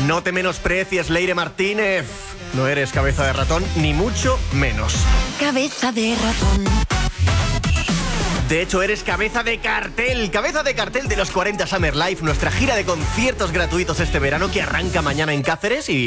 No te menosprecies, Leire Martínez. No eres cabeza de ratón, ni mucho menos. Cabeza de ratón. De hecho, eres cabeza de cartel de los 40 Summer Life, nuestra gira de conciertos gratuitos este verano que arranca mañana en Cáceres y